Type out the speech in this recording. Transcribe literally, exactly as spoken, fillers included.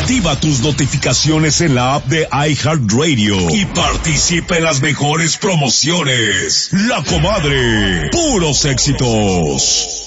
Activa tus notificaciones en la app de iHeartRadio y participa en las mejores promociones. La Comadre, puros éxitos.